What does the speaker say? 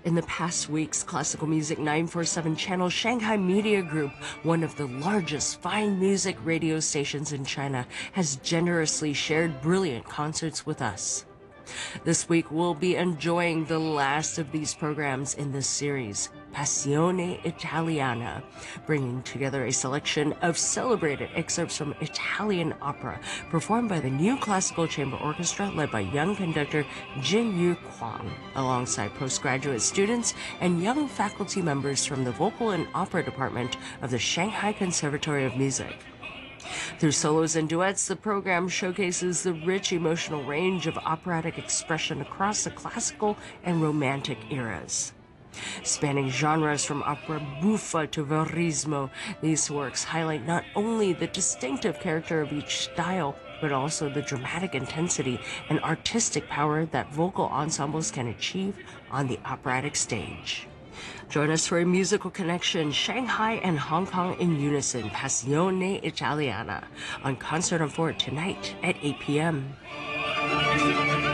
In the past weeks, Classical Music 947 channel Shanghai Media Group, one of the largest fine music radio stations in China, has generously shared brilliant concerts with us. This week, we'll be enjoying the last of these programs in this series, Passione Italiana, bringing together a selection of celebrated excerpts from Italian opera performed by the New Classical Chamber Orchestra led by young conductor Jin-Yu Kwang, alongside postgraduate students and young faculty members from the Vocal and Opera Department of the Shanghai Conservatory of Music. Through solos and duets, the program showcases the rich emotional range of operatic expression across the classical and romantic eras. Spanning genres from opera buffa to verismo, these works highlight not only the distinctive character of each style, but also the dramatic intensity and artistic power that vocal ensembles can achieve on the operatic stage. Join us for a musical connection, Shanghai and Hong Kong in unison, Passione Italiana, on Concert on 4 tonight at 8 p.m.